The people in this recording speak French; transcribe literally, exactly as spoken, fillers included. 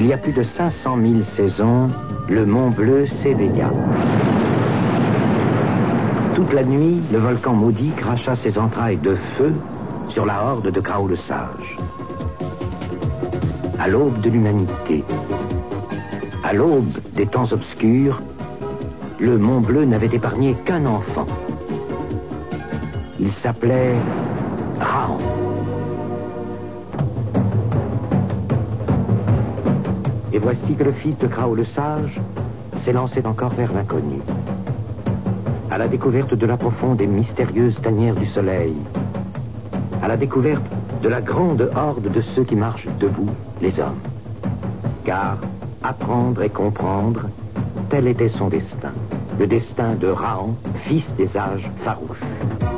Il y a plus de cinq cent mille saisons, le Mont Bleu s'éveilla. Toute la nuit, le volcan maudit cracha ses entrailles de feu sur la horde de Krao le Sage. À l'aube de l'humanité, à l'aube des temps obscurs, le Mont Bleu n'avait épargné qu'un enfant. Il s'appelait Raon. Et voici que le fils de Krao le Sage s'élançait encore vers l'inconnu, à la découverte de la profonde et mystérieuse tanière du soleil, à la découverte de la grande horde de ceux qui marchent debout, les hommes. Car apprendre et comprendre, tel était son destin, le destin de Raon, fils des âges farouches.